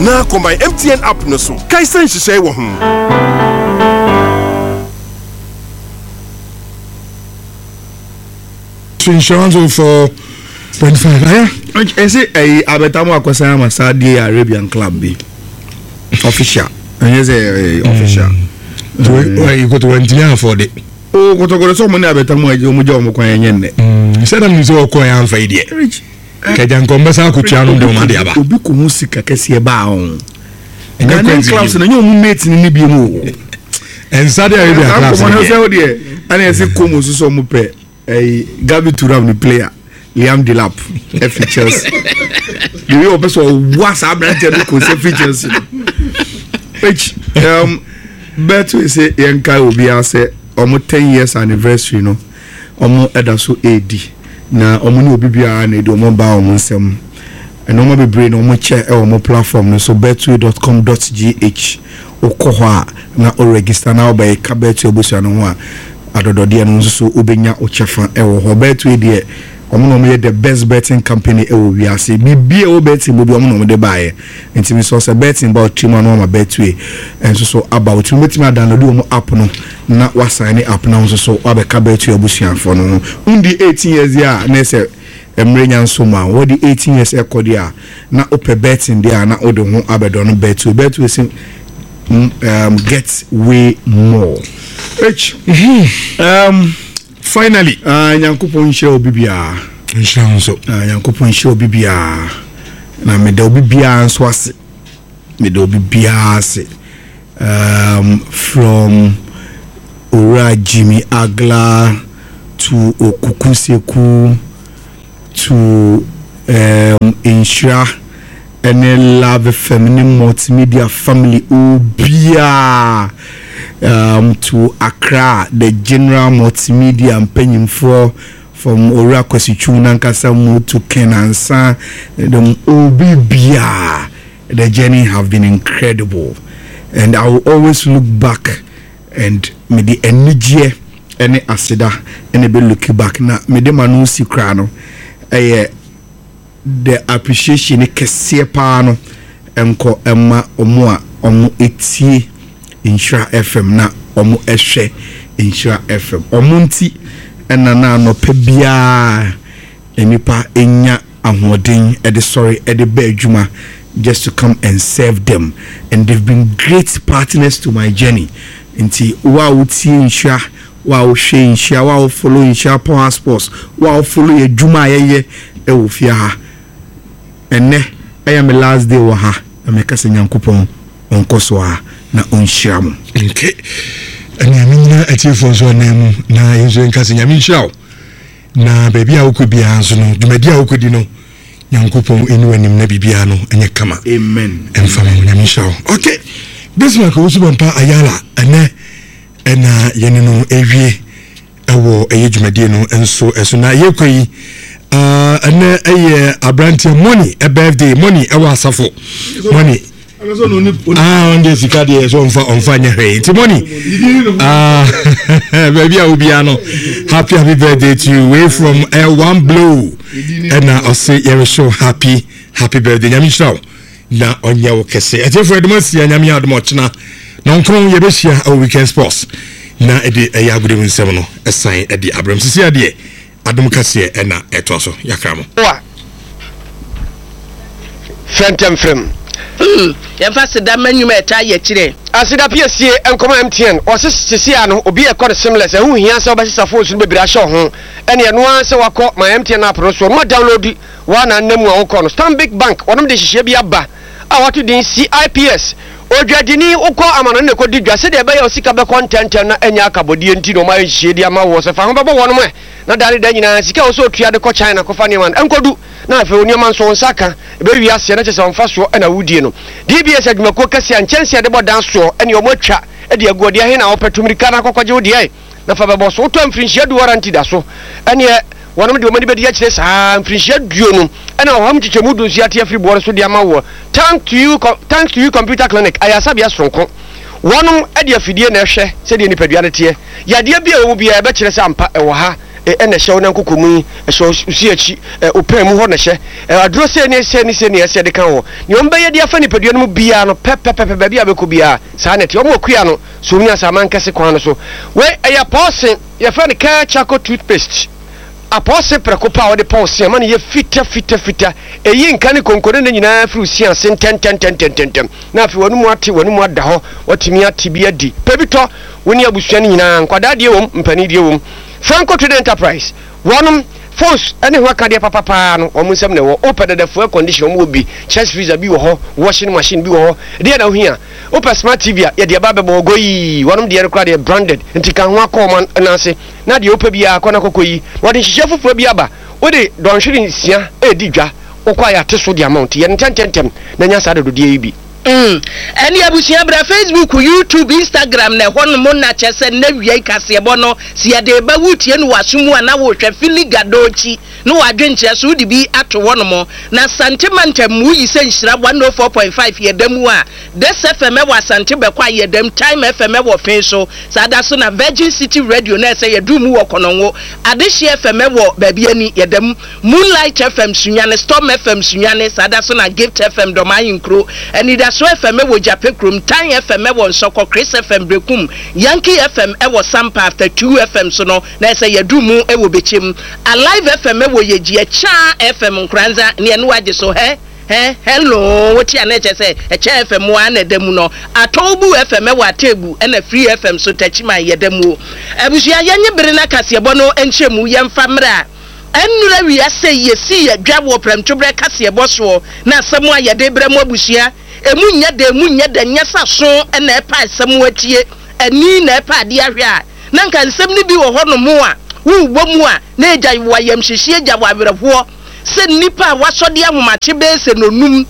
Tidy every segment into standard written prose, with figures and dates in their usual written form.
na combine MTN app no so kai san hyehyɛ wɔ ho. Insurance for 25. I say abetamo akwasa ma Saudi Arabian club be official. And yes official. You go to Nigeria for it. Oh, go so many abetamo omuja mo kwan yenye. Said am so kwan an fa ide. Kajan kombasa kutua no de ma de aba. Obi ko musika kese ba on. Ghana clubs na nyom mate ni bi mu. And Saudi Arabia clubs. Come on say o de. Ana ese komo so mo pe. Gabi Turam the player. Liam Delap features. The way of person was a brand new features. Which Beto say Yanka will be answer almost 10 years anniversary no. Omo edaso AD. Na omo ni obi bia na do mo ba omo nsem. And omo be brain omo share omo platform no so betway.com.gh. Okoho na o register na oba e ka Betway obusu no ho a adodode no so obenya ochefa ewo ho Betway de omo the best betting company ewo wiase bibia o betting mo bi omo de baaye ntimi so se betting about team no ma Betway enso so about you metima download omo app no na wasign app na so abeka Betway obusuafo no undi 18 years ya na se emrenya nso ma wo di 18 years ekodi a na ope betting dia na ode ho abedo no Betway say get way more. Finally, Yankupon show Bibia. Yankupon show Bibia. Na me do Bibia swasi. Me do Bibia se. From Ura Jimmy Agla to Okukuseku to Insha and Love Feminine Multimedia Family Ubia to Accra, the General Multimedia and Penny for from Ora Kwesichu Nankasamu to Kenansa, the Ubia. The journey have been incredible, and I will always look back and me the energy any asida and be looking back na me the manusi krano the appreciation kese pa no enko emma omo etie Insura FM na omo ehwe Insura FM omo nti enana no pe bia enipa enya ahoden ede sorry ede ba adwuma just to come and serve them, and they've been great partners to my journey. Nti wow tie Insura, wow share Insura, wow follow Insura Power Sports, wow follow ye dwuma ye e fia ha. Ene I am the last day wa ha ameka se Nyankopon onkoso ha na onhyia mo. Okay. Ani amina atifo so na mu na yeso nka se nyame hyia wo. Na baby a wokodi anso no, dwumadi a wokodi no, Nyankopon enu anim na bibia no enye kama. Amen. Emfama nyame hyia wo. Okay. Bismarck Osubampa Ayala ena yene no ewie ewo eye dwumadi no enso eso na yekoyi ene eye abrantie money a birthday money ewa asafo money on the sikade so onfa nya hwe ti money baby a obiano happy birthday to you way from one blow and I say you show happy birthday nyami show na onye wo kese etefo edumasi nyami adumochna na nkron ye behia o weekend sports na ede ayagude nsem no esan ede abram sisi ade adum kase na eto so yakramo fentem frem yɛmfa seda manyuma ɛta yɛ kyerɛ aseda piesie enkomo MTN osisi ano obi e kɔ seamless ehu hia sɛ obɛsesa phone so bebira hyɛ ho ɛne ɛno an sɛ wakɔ my MTN app no so no download wa na namu a wokɔ no Stanbic Bank wonom de hyehyɛ bi aba a wato din CIPS odwadini ukɔ amano ne kɔdi dwa sɛ de ɛbɛyɛ osika bɛ content na anya akabodie nti no ma hyehyɛ di ama wo sɛ fa ho bɛbɔ wɔnom na dare da nyina sika wo so otua de kɔ China kɔfa ne man enkodu na afa oniama nso nsaka ebe wi ase na kyese onfa so na wudie no DBS adwumako kase anchense de bodan so ene omotwa de agodi ahe na opetumrika na kokɔgye wodie na fa bɛbɔ so to amfrinhia du warranty da so ene wonom de omani bedi akyire saa amfrinhia duo no ene oham kyikyemu du nsia te afri boore so de ama wo thanks to you computer clinic ayasa bia sonko wonom de afidie na ehwɛ sɛ de nipadua ne te yade bia wo bia ebe kyire sɛ ampa ɛwɔ ha ɛna hyɛ wo na nkokomu yi ɛhyɛ usi akyi opan mu hɔ na hyɛ aduro sɛ ne ɛsɛ de kan ho ne ɔmbɛyɛ de afa nipadua no mu bia no pɛpɛpɛpɛ baabi a bɛkɔ bia saa ne te ɔmo akua no so mu asama nkɛse kwan no so we ɛyɛ pɔse yɛfa ne kaa charcoal toothpaste apɔse prɛko pa wɔde pɔse ama ne yɛ fita ɛyi nka ne konkone ne nyinaa firi usi ase ntɛntɛntɛntɛntɛm na afei wɔn mu ate wɔn mu ada hɔ wɔtumi ate bi adi pɛbitɔ wɔne abusua ne nyinaa nkwadaa deɛ wɔm mpani deɛ wɔm Franco Trade Enterprise wɔnom phones ɛne ho akadeɛ papapaa no wɔn nsɛm na ɛwɔ open dadafoɔ condition wɔn wɔ bi chest freezer bi wɔ hɔ washing machine bi wɔ hɔ deɛ na ohia open smart TV a yɛde aba bɛbɔ ɔgɔ yi wɔnom deɛ rekora deɛ branded nti ka ho akɔ ɔman n'ase na deɛ open bi a akɔ na kɔkɔ yi wɔde nhyehyɛ foforɔ bi aba wɔde dɔnhwere nsia ɛdi dwa wɔkɔ ayɛ ate so de amount yɛn ntɛntɛntɛm na nya saa dododeɛ yi bi ɛne abusua bra Facebook, YouTube, Instagram na ɛhɔ no mo na kyɛ sɛ na wiai kaseɛbɔ no si yɛde ba wutie no wasomu a na wohwɛ fili gadochi no wadwenkyerɛ so wode bi ato hɔ no mo na santema ntam wuyi sɛ nhyira 104.5 yɛda mu a Des FM wɔ asante bɛkɔ a yɛdam Time FM wɔ fe so saa da so na Virgin City Radio na ɛsɛ yɛdu mu wɔ kɔnɔngo Adehye FM wɔ baabi ani yɛdam Moonlight FM sunyane Storm FM sunyane saa da so na Gift FM dɔmayi nkro ɛni so FM wɔ Jape Krom, Tan FM wɔ Nsɔkɔ, Chris FM Brekum, Yankee FM wɔ Sampa after 2 FM so no na ɛsɛ yɛdu mu wɔ Bechem, Alive FM wɔ Yɛgye, Cha FM Nkranza ne ɛno agye so hello woti anache sɛ ɛkyɛ FM wa na dɛmu no Atobu FM wɔ Atebu ɛna Free FM so Tachima yɛdɛmu abusua yɛnye bere na kaseɛbɔ no ɛnkyɛmu yɛmfa mra ɛnura wi asɛ yɛsi yɛdwa wɔ prɛmtobrɛ kaseɛbɔ so na asɛm a yɛde brɛ mu abusua emu nya da nya sa so na ɛpa asɛm watie ani na ɛpa ade ahwe a na nka nsɛm ni bi wɔ hɔ no mu a wo mu a na egya wɔ yam hyehyɛ egya wɔ awerɛhoɔ sɛ nipa a wasɔde ahomakye bɛsɛ nonum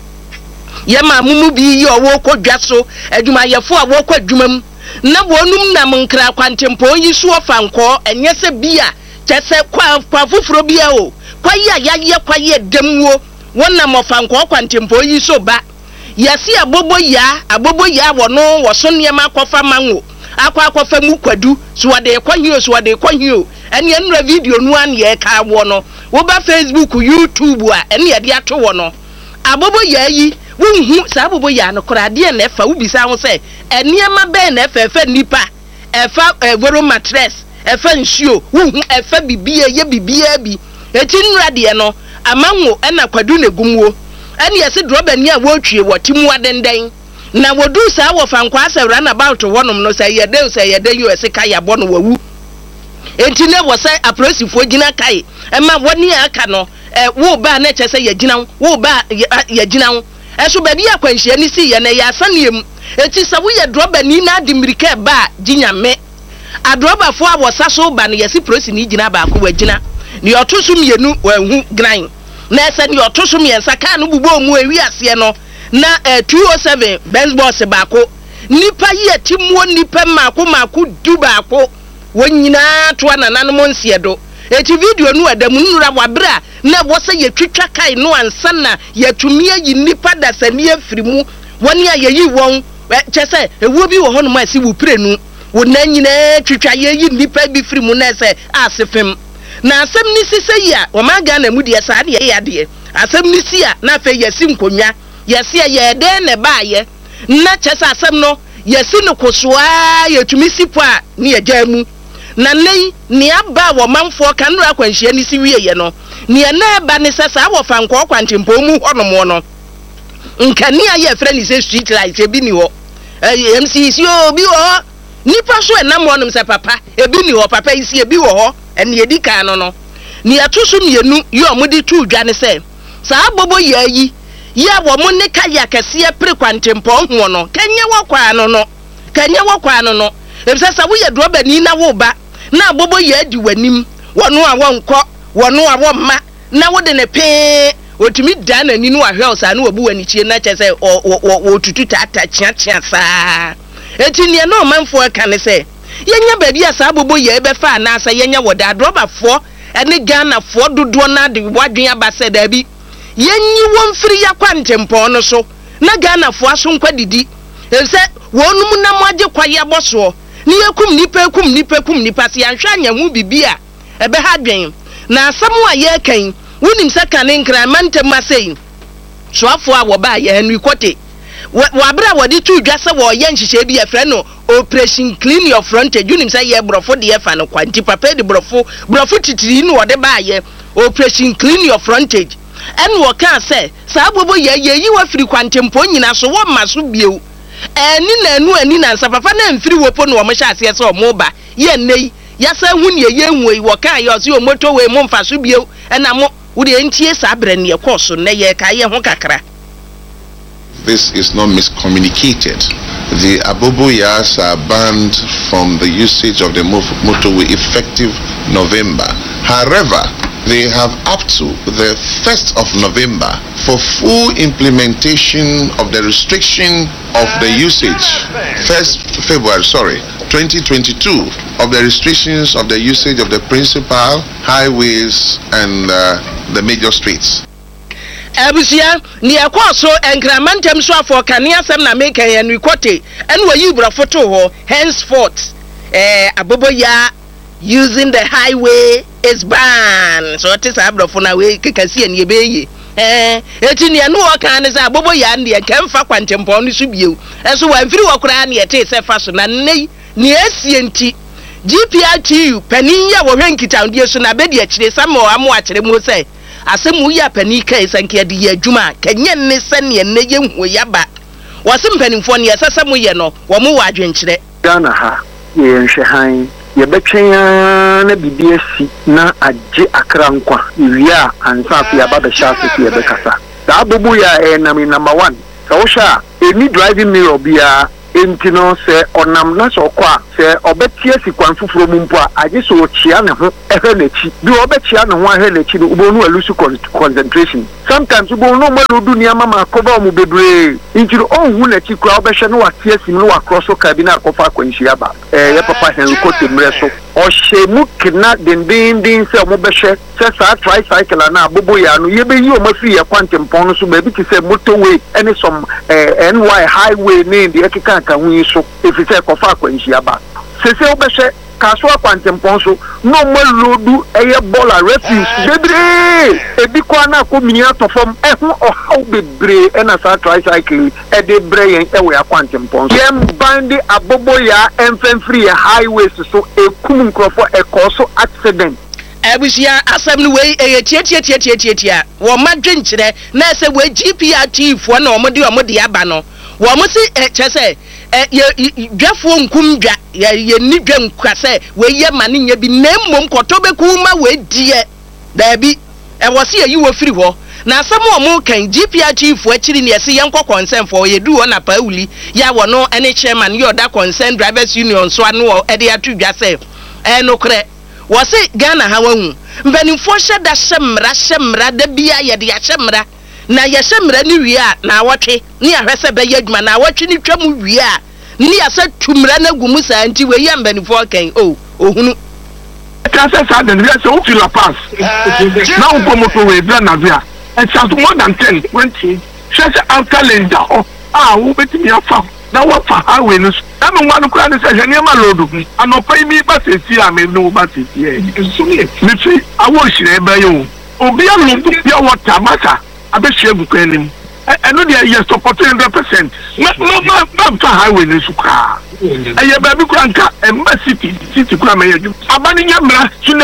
yɛma mumu bi yi ɔwɔ kɔdwa so adwumayɛfo a wɔkɔ adwuma mu na wɔnum nam nkra kwantempɔ yi so ɔfankɔ ɛnyɛ sɛ bi a kyɛ sɛ kwa foforo bi a o kwayi a yɛayɛ kwayi ɛdɛmwo wɔnam ɔfankɔ kwantempɔ yi so ba yasi abobo ya wono wo so niema akɔfa mango akɔfa mu kwadu so wade kɔhio ene enura video nu an ye ka wo no wo ba Facebook, YouTube a ene ye de ato wo no abobo ya yi wonhu sa abobo ya no kora de na efa ubisa ho se eniema be na efa nipa efa vero mattress efa nsuo wonhu efa bibie ye bibia bi eti nura de no amango ena kwadu na gumwo ɛne yɛse droba ni a wɔtwie wɔtimu adenden na wodu saa wɔ fankwa asɛwra na about wɔnom no sɛ yɛde US ka yɛbɔ no wawu enti ne wɔ sɛ apresifo gina kai ɛma wɔne aka no wo ba na kyɛ sɛ yɛgina wo ba yɛgina ɛso baabi akwanhyia ni si yɛ na yɛ asaneem enti sɛ wo yɛ droba ni na ade mirika ba ginyame adroba fo a wɔsa so ba no yɛse presi ni gina ba ko wagina ne ɔto so mienu wahu gran na ɛsɛ ne ɔto so miɛnsa ka no bubɔ mu ewi aseɛ no na 207 Benz boss baako nipa yi atimuo nipa maako du baako wonyina to anananom nsie do eti video no adamu nura wabra na wɔsɛ yɛtwitwa kai no ansa na yɛtumi ayi nipa dasani afiri mu wɔne ayeyi wɔn kyɛ sɛ ewuo bi wɔ hɔ no ma si wuprenu wɔn nyina twitwa yɛyi nipa bi firi mu na ɛsɛ asefem na asɛm ni sise yi a ɔmaga na mu deɛ saa deɛ yɛade asɛm ni si a na afɛ yɛsi nkonwa yɛsi a yɛde ne baayɛ na kyɛ sɛ asɛm no yɛsi no kosoa yɛtumi sipo a ne yɛgya mu na nei ne aba wɔ manfoɔ kanura akwanhyia ni si wie yɛ no ne na aba ne sɛ saa wɔ fankɔ kwantempɔ mu hɔ no mo no nkani a yɛ frɛ ne sɛ street light ebi ni hɔ MCC obi wɔ hɔ nipa so enam hɔ nom sɛ papa ebi ni hɔ papa isi ebi wɔ hɔ ene yedi kan no ne atoso mienu yi omudi tu dwa ne sɛ saa bobo ya yi ya wo mo ne ka ya kese pre kwantempɔ ho no kenye wɔ kwa no ebisa sa wo ye droba ni na wo ba na bobo ya di wanim wono a wonkɔ wono a wo ma na wo de ne pe otumi da na ni no ahwe o sa na wo bu wani chie na kyɛ sɛ o tutu tata chia saa eti ne na o manfo ka ne sɛ yenya baabi a saa bobo ya ebe fa na asa yenya wo da droba fo ene Ghana fo dodo na de wadwen abase da bi yenyi won firi ya kwantempɔ no so na Ghana fo aso nkwa didi se wonum na moagye kwaye boso ne yakum nipa se anhwa anya hu bibia ebe ha dwen na asɛm a yɛ kan wonim sɛ kane nkran mantam asɛi soafo a wɔba yɛ Henry Kote wabra wɔde tu dwa sɛ wɔyɛ nhyehyɛ bi yɛfrɛ no operation clean your frontage wonim sɛ yɛ brɔfo de yɛfa no kwanti papa de brɔfo titiri no wɔde ba yɛ operation clean your frontage ɛn wɔka sɛ saa bobo yɛ yi wafiri kwantempo nyina so wɔma so bio ani na nsafafa na mfiri wopo no wɔn hyɛ aseɛ sɛ ɔmo ba yɛ nnei yasa hu ne yɛ nwe wɔka yɛ ɔse ɔmoto we mo mfa so bio ɛna mo wo de ntie saa brɛ ne yɛ kɔ so na yɛ ka yɛ ho kakra. This is not miscommunicated. The Aboboyas are banned from the usage of the motorway effective November. However, they have up to the 1st of November for full implementation of the restriction of the usage. 1st February, 2022, of the restrictions of the usage of the principal highways and the major streets. Abusia ni akọ so enkramantem so afọ kane asem na make Henry Kote ene wayi brafo to ho henceforth Aboboya using the highway is banned so it is abrafo na we kekasi ene ebeye eti ne no o kan ne say Aboboya ne kemfa kwantempo no so bio enso wa mfiri wakora ne yete se fa so na ne asienti GPRTU panin ya wo hwenkita ndie so na bedi akire samo amo akire mu say asemu ya panika esanke de ya adwuma kenye ne sene ne ye hu yaba wasim panimfo ne yasasemu ye no wo mu wa adwenkyere Ghana ha ye nhwehan ye betwen na bibiasi na agye akrankwa wia ansafi ya baba shafi ye bekasa da bobu ya number 1 so wo sha eni driving mirror bia entino se onam na so kwa se obetie sikwan fufuro mu mpo a age so chia ne ho ehwe nachi bi obetia ne ho ahwe nachi no ubonu alusu concentration sometimes ubonu maludu ni amama akoba mu bebre intiro onhu nachi kwa obehwe no watie sim no across kabina akofa akwanhia ba ye papa Henry Kote mreso o shemu kina den se mo behwe se sa tricycle na Aboboya no ye be yi o mafi ye kwantempon no so ba bi ti se motorway any some NY highway ne de ekika ka hu so efise kofa akwanhia ba sese obehwe kaso akwantempon so no maludu eye bola refuse bebre ebi kwa na ko mini atofom ehu ohaw bebre na sa tricycle e de breyen ewe akwantempon so yem bandi Aboboya enfemfiri highways so ekum nkrofo ekoso accident abusia asem no we tietia wo madwenkyere na se we GPRT fo na omode aba no wo mo si chese dwafo nkum dwa ye ni dwa nkwase we ye mane nya bi na mmom kotobeku ma we die da bi wo se yi wo firi ho na asem o mo kan GPRT fo akiri ne se yenko concern fo ye du na pauli ya wo no ene chairman ye oda concern drivers union so anu e de atudwa se no kre wo se Ghana ha wahu mbanimfo hyeda hyemra da bia ye de hyemra na ye hyemra ni wi a na awotwe ni ahwese be ye adwuma na awotwe ni twam wi a ni asa tumra na gumu sa anti we ye mbanimfo kan ohunu kase sa den we so fi la pass na uko moto we bla na via and just more than 10 20 shese calendar wo betimi afa na wa fa highway no na me wan kura ne se hwene ma lodu anopa mi ba sesi a me no ba sesi e me fi awo hire ba yo obi a no du pia water maka abehye bukanim eno de yes support 100% ma fa highway no su ka eye ba bi kura nka emba city kura me yeju abani nyamra sune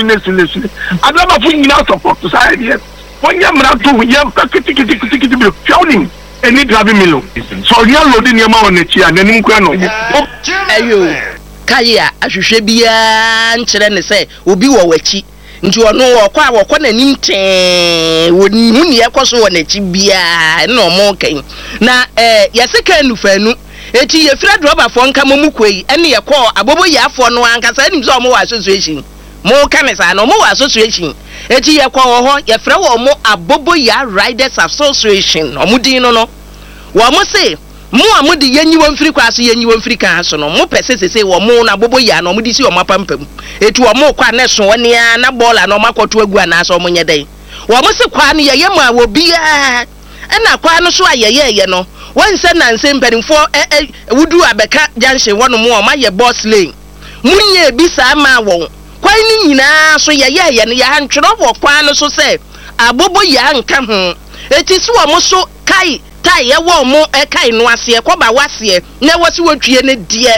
adama fu nyina support sa e wonya mra to yam kiti bi fiawning any driving milo so real loading near ma on echi a nanim kwa no ayo kaya ahwehwe bia nkyere ne se obi wo wachi nti ono wo nanim ten woni hu ne yekoso wo nachi bia na omo kan na yese kan nufanu eti ye fra droba fo nka momu kwei ene ye ko Aboboya afo no ankasa nim so omo wa association mo kamesa no mo wa association eti ye kwa ho ye fra wo mo Aboboya Riders Association omudin no wo mo se mo amudi yenyi wo mfiri kwa so yenyi wo mfiri kan so no mo pese sese wo mo na Aboboya no omudi si o mapampam eti wo mo kwa ne so woni a na bola no makoto agu ana so mo nye den wo mo se kwa ne ye ma wo bia na kwa no so ayeye no won se na nse mpanimfo wudu abeka junction wono mo ma ye boss lane munye bi sa ma won kwan ni nyinaa so ye no ya ntwero wo kwan no so se abobo ya nka ho eti so wo so kai tai ye wo mo kai no ase ko ba wase na wasi wotwie ne die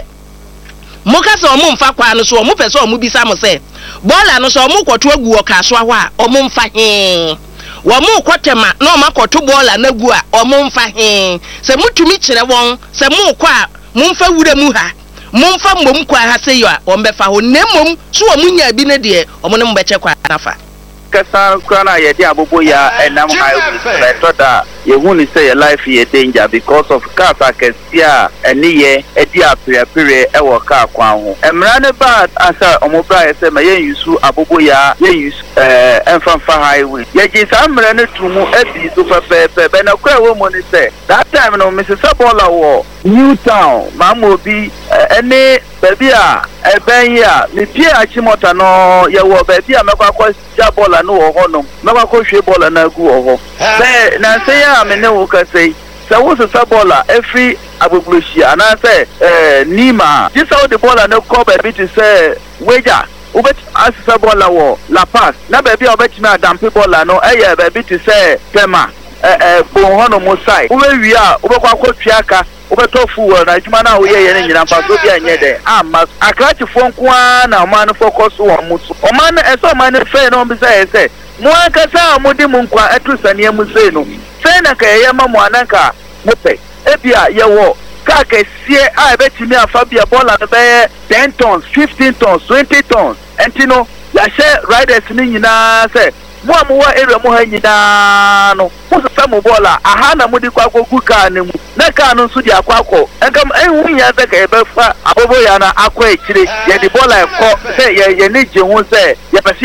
mo ka se o mo mfa kwan no so o mo pese o mo bisa mo se bola no so o mo kwoto agu o ka so ho a o mo mfa he wo mo kwotema na o ma kwoto bola na gu a o mo mfa he se mutumi kire won se mo kwa mo mfa wura mu ha mo mfa mbom kwa ha se yo a o mbefa ho nemom so o munya bi ne de o mo ne mbeche kwa nafa kasa kana ye di abobo ya enam highway so that you won't say your life is danger because of cars akesia eniye edi apere e wo car kwan ho emrane bad asa omobra say me yen use abobo ya yen use enfamfa highway ye ji samrane tumu ebi so pepe be na kwa wo mo ni say that time no Mrs. Sabola wo New Town mamobi ene baby a eben ya me pie achimota no ye wo baby a mekwa jabola no wo honom mekwa hwe bola na gu wo ho be na say ya me ne wo ka say wo so sabola every abogloshia na say nima this how the bola no come baby to say weja ubet asisa bola wo La Paz na baby obet me adampe bola no eye baby to say tema bon honom side we a ubekwa kwatwa aka ubetofu wo na adwuma na wo ye ne nyina mpa so bia nye de amma akrati fonkwa na man focus wo muso o man eso man fe no bi say mo aka sa amudi mu nkwa atusane mu sei no sei na ka ye ma mo ananka mo pe ebia ye wo ka ka sie a betimi afa bia bola no be 10 tons 15 tons 20 tons entino ya she riders ni nyina say mo amwa area mo ha nyina no mo sa mo bola aha na mo di kwa gogu ka ne mu na ka no so di akwakọ enkam ehun ya za ka ebe fa abobo ya na akọ ekire ye di bola ekọ say ye ni je hu say ye pese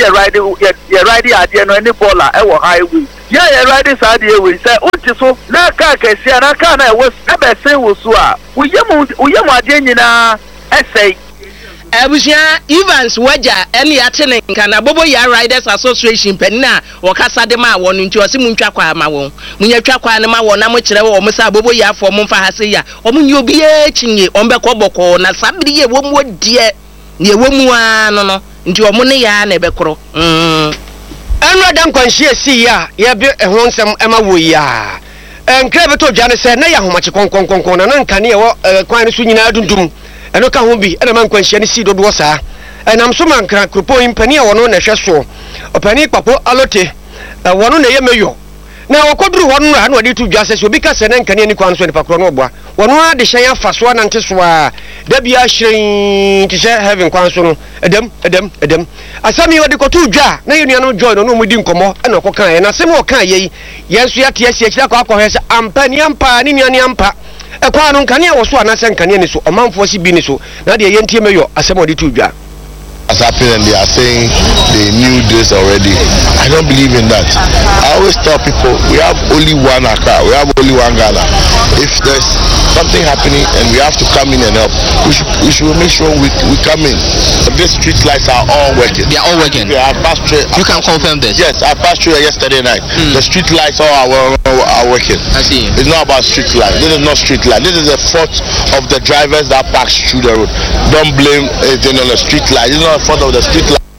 ye ride ade no ni bola e wo highway ye ride sa ade we say uti so na ka ka sia na ka na e wo ebe say wo so a uyemu ade nyina esay Abusia Evans waja eni atene nka na Bobo ya Riders Association penna wakasa de ma wonu nti osi muntwa kwa ma won munya twa kwa ne ma won na mo kire wo mo sa Bobo ya fo mo mfa ha se ya o munye obi e chinye o mbekọ bọkọ na sabiri ye wo mu die ne wo mu ano no nti o mo ne ya na ebekoro enro dan kwanhie si ya ye bi ehon sem ema wo ya enkre beto dwane se na ya homache konkon na nka ne wo kwan ne so nyina dundum eno ka ho bi ena man kwanhia ne si dodo saa enam so man kra kropo impani a wono na hwe so opani papo alote wono na ye meyo na wakoduru wono na na tu dwase so obi ka se na nka ne ni kwan so ne pakro no oboa wono ade hyan afa so na nte so a da bia hyen ti se heaven kwan so no edem asami wodi kotu dwa na ye nuano joy no mu di nkomo ena okokan ye na sem okan ye yenso ya tie sie kira kwa hwe se ampa ni ampa ni nuane ampa ekwa no nkane wo so anase nkane ni so omanfo si bi ni so na de ye ntie meyo asem odi tu dwa. As happened and they are saying they knew this already. I don't believe in that. I always tell people we have only one Accra, we have only one Ghana. If there's something happening and we have to come in and help, we should make sure we come in. These street lights are all working. They are all working. Yeah, I passed through. You can confirm this? Yes, I passed through yesterday night. The street lights all are working. I see. It's not about street light. This is not street light. This is the fault of the drivers that pass through the road. Don't blame anything on the street light. It's not front of the street light.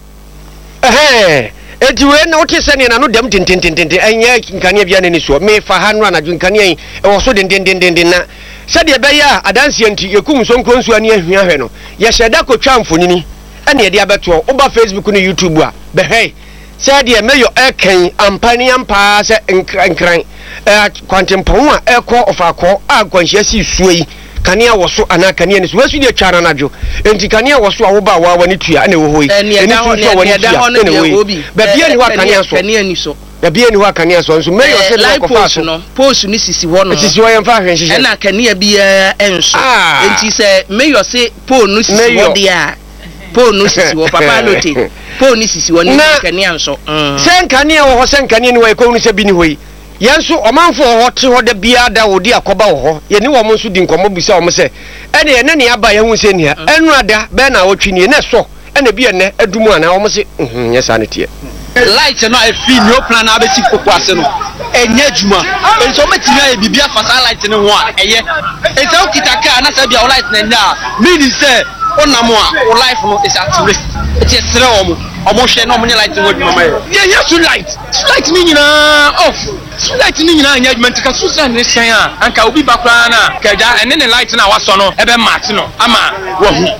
Eti we na ote sene na no dem tintintintin enye nkania bia ne so me fa ha no na nkania yi e wo so den na sade be ya adanse anti yekum so nkronsu ani ahua hwe no ye hyeda kotwa mfonini ene ye de abeto oba Facebook ne YouTube a be hey sade meyo eken ampani ampa se nkran kwantempon a ekọ ofakọ a kwanhia si suoi kania woso ana kania ni so wasu de twa na najo enti kania woso a wo ba wa wani tua na wo hoyi eni so wani tua na wo hoyi ba bia ni wa kania so ya bia ni wa kania so nso meyo se na ko fa so post ni sisi wo no sisi wo yemfa hwe hye na kania bia enso enti se meyo se po no sisi wo dia po no sisi wo papa lote po ni sisi wo ni kania nso sen kania wo ho sen kania ni wa ko ni se bi ni hoyi yanso omanfo ho te ho da bia da wodi akoba ho ye ni wo mo nso di nkomo bisa wo mo se ene ye ne aba ye hu se nia enu ada be na wotwi ni ne so ene bi ene adumu ana wo mo se nya sa ne tie light no e fi ni o plan na be si koko ase no enye adwuma enso metimi aye bibia fasa light ne ho a eye enso kitaka na sa bia light na nya mean say onam a wo life no is at risk it is sere omo hwe na omo nye light wo dwuma ye yeah so light ni nyina off light ni nyina anya adwuma ntika so san ne hyen a anka obi bakra na kaja ene ne light na waso no ebe match no ama wahu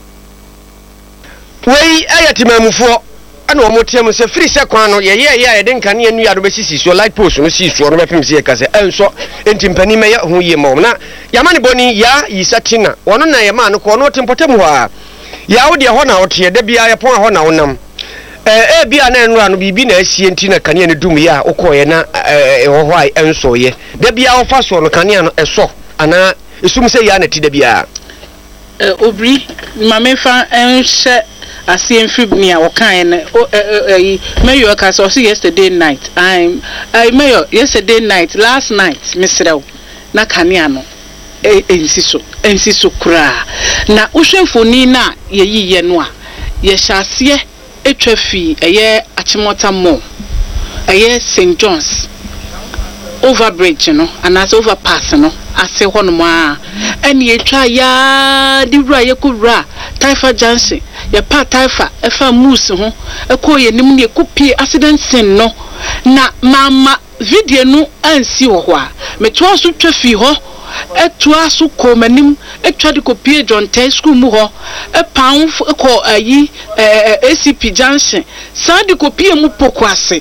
wei ayatimamufuo ana omo tiam se free se kwan no ye de nka ne anu ya do be sisi so light post no sisi so no be pem se ka se enso entimpani me ya ho ye mom na yamane boni ya yisatina wono na yema no ko no tempotem ho a ya wo de ho na wo te de bia ye pon ho na wonam bia na enura no bibi na asie ntina kane ne dum ya okoye na ho ho ai enso ye de bia wo fa so no kane no eso ana esum se ya na ti de bia obri mamefa enhye asien fibnia wokan mayor ka so yesterday night I mayor yesterday night last night misrew na kania no ensiso kura na uhwefoni na yeyiye no a ye hyase etwafi achimota mo St John's overbridge no and overpass no ase ho no ma eni etwa ya diwura yekura Taifa Junction ya pa Taifa efa moose ho ekoye nim ne kopie accident scene no na mama video no ansi ho a metwa so twafi ho etwa so komanim etwa de kopie John Tay school mu ho epan ko ayi ACP Junction sa de kopie mu pokwase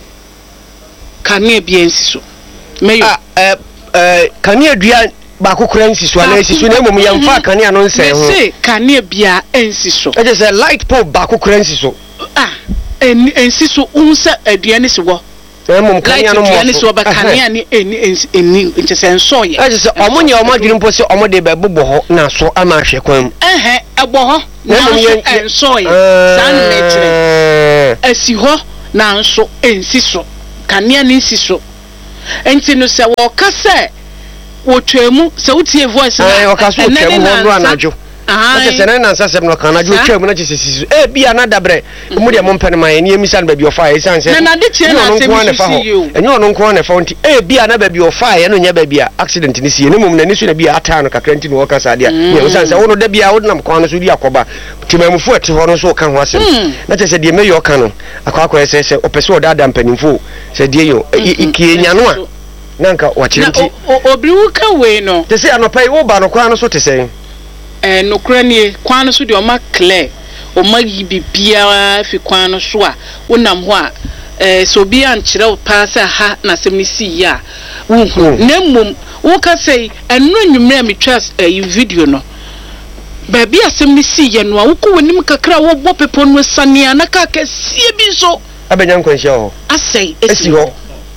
kane bia nsi so meyo kane dua ba kokora nsi so na nsi so na emom yamfa kane ano nse ho se kane bia nsi so e just light pole ba kokora nsi so nsi so unsa aduane se wo emom kane ano mo nsi so ba kane ani eni nti se nso ye e just omonye omadwiri mpo se omode be bobo ho na so ama hwe kwam ebo ho na so nso ye san metre asi ho na nso nsi so kane ani nsi so enti no se wo ka se wotwemu se wotie voice na wakaso twemu ho no anajo ase se na nsasem no kana jo twemu na chesisi bia na dabre mu de mo mpene man ni emisa no ba bi ofa e sanse na de tie na se mi si enyo no nko na fa nti bia na ba bi ofa e no nya ba bia accident ni sie ne mum na ni so na bia ata no kakra nti no waka sa de ya sanse wo no da bia wo nam kwa no so di akoba timamufu ate ho no so ka ho asem na chese de me yo ka no akwa se opese odada mpanimfu se de yo ikienya no a nanka wachiriti obri wuka we no te se anopai wo ba no kwa no so te se no kranie kwa no so de o ma clear o ma bibia fi kwa no so a wonam ho a so bi an kire o pa se ha na semisi ya wo nemmom wo ka sei enu anwumre me trust video no baby asemisi ye no a wo ko wonim kakra wo bo pepo no sania na ka kasie bi so abenya nkwanhia ho asei esi ho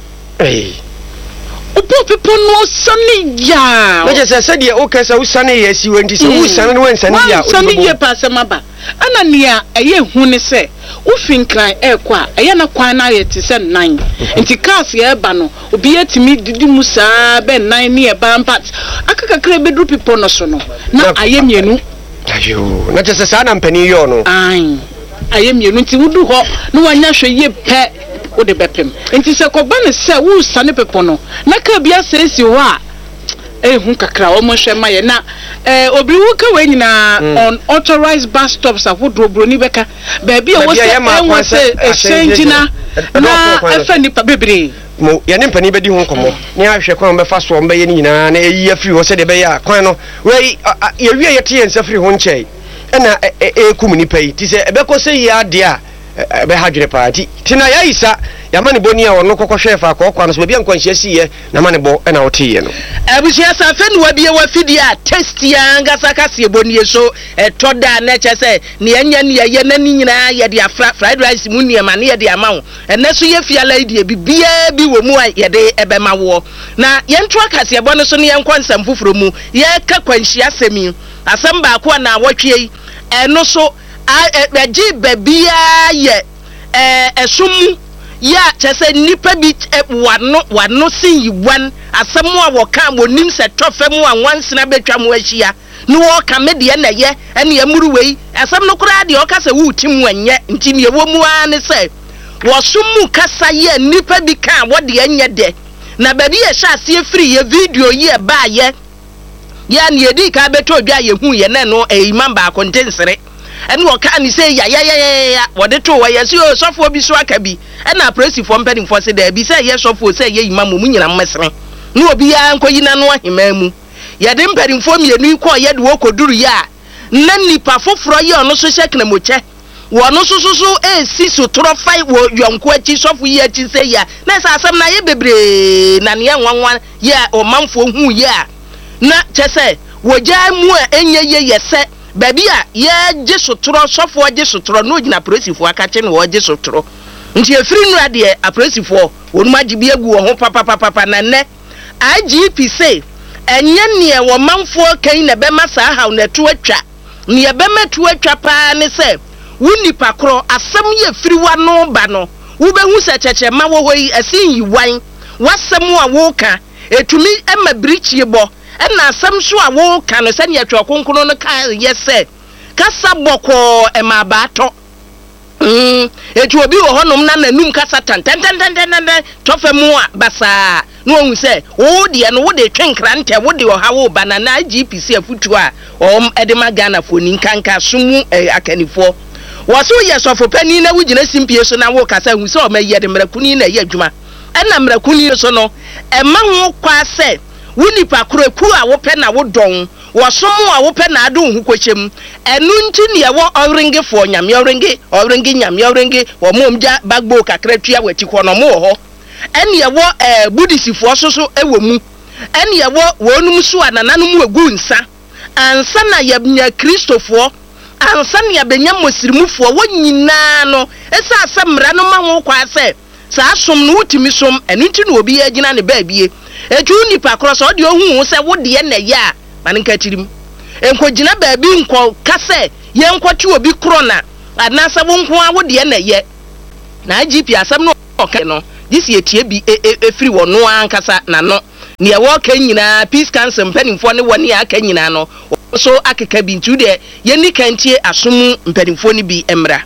opo people no sani ya we just said ya okay so sani ya si wenti so we sani no sani ya sani ya pa sama ba ana nia eye hu ne se wo finkran kwa eye na kwan na ye te se nan nti cars ya ba no obi atimi didi mu saa be nan ne e ba mpat akakakra bedru people no so no na aye mienu ayo na just sa na mpani yo no ai aye mienu nti wudu ho no wanya hwe ye pe wo de bepem enti se ko ba ne se wo sane pepo no na ka bia se si ho a hu kakra o mo hwe maye na obri wo ka we nyina on authorized bus stops afodo broni beka ba bia wo se exchange na afa ni pa bebre mo ya ne mpani bedi ho komo ni ahwe kwan be fa so mbe ye nyina na eyi afiri ho se de be ya kwan no we ye wie ye te ye nsafiri ho nchei na kum ni pai ti se ebe ko se ya de a be hadwere party tina ya isa ya mane boni a wono kokkohwe fa akọ no so bia nkwanhia siye na mane bo na wotiye no abusia sa fe no wabie wa fidi a test ya ngasa kase boni so etoda na chese ne anya ne ye na ni nyina ye de fried rice mu ne ma ne ye de amawo ene so ye fiala de bibia bi wo mu a ye de ebe mawo na ye ntro kase boni so ne ye nkwansam fufuro mu ye ka kwanhia semi asem ba ko na wotwe eno so ji babia ye esum ya chese nipa bi wano sin yiwan asemu a woka monim se tofemu a wansina betwa mo ahia no wo ka me de na ye ene amuru wei asem no kura de o ka se wu timu anye nti ne wo mu an se wo sumu kasa ye nipa bi ka wo de anye de na ba bi ye sha se free ye video ye ba ye ya ne yedi ka beto dwa ye hu ye na no imam ba kontensere ene wo ka ni say ya wode to wo ye si o sofo bi so aka bi ena presifo mpanimfo se da bi say ye sofo say ye imam mu nyina mmesere ne obi ya nkoyina no ahema mu ye de mpanimfo mienu ko ye de wo koduru ya na nipa foforo ye ono so hyekna moche wono sususu esi sotoro fai wo yonko achi sofo ye achi say ya na sa asem na ye bebre na ne nwanwa ye o manfo hu ye na chese wogya mu enye ye yese baby a ye gye sotoro sofo gye sotoro no gina presifo akache no wo gye sotoro nti efiri nu ade apresifo wonuma gibe egu wo ho papa na ne IGP say enye ne wo manfo kan na be masa ha na to atwa ne be meto atwa pa ne se wunipa kro asem ye firi wa no ba no wo be hu se cheche ma wo hoyi asin yiwan wasem a wo ka etumi ema brichie bo na asem so a wo ka no se ne atwa konkono no ka yese kasa boko ema ba to etu obi wo honom na nanum kasa tan tofa mu a basa no hu se wo de no wo de twenkra nte wo de oha wo banana GPC afutu a edema Ghana foni kanka sumu akanifo waso yesofo pani na wugina simpie so na wo kasa hu se o maye de mrakuni na ye adwuma na mrakuni so no ema ho kwa se wunipa kroku a wo pe na wo don wasomo a wo pe na ado hu kwochem enu nti ne wo oringe fo nyame oringe nyame oringe wo momja bagbo kakra tua wati ko no mo ho ene wo budisifo so ewo mu ene wo wonum so anananum egu nsa ansa na yabnya kristofo ansa na yabenya mosirimufo wo nyina no esa asamra no ma ho kwa se sa asom no utimi som enu nti no obi agina ne baabie etu nipa kro so de ohu se wo de na ya maninka tirim enkogina baabi nko kase ye nkwati obi kro na anasa wo nko a wo de na ye na IGP asam no okay no this yetie bi efiri wo no ankasa na no ne wo ka nyina peace council mpanimfo ne woni aka nyina no so akeka bi ntu de ye ni kantie asom mpanimfo ne bi emra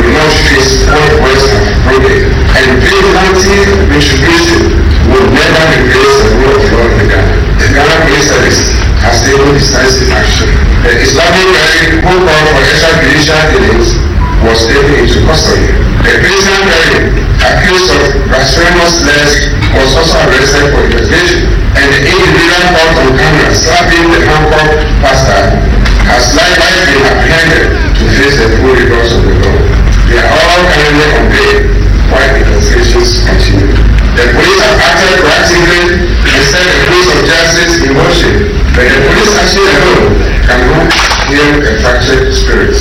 would never replace the rule of law in Ghana. The Ghana Police Service has taken decisive action. The Islamic Guardian who called for extrajudicial dealings was taken into custody. The Christian Guardian, accused of blasphemous slurs, was also arrested for investigation. And the individual caught on camera slapping the Hancock pastor has likewise been apprehended to face the full rigors of the law. They are all currently on bail while investigations continue. The police have acted proactively and set the rules of justice in motion, but the police action alone cannot heal a fractured spirit.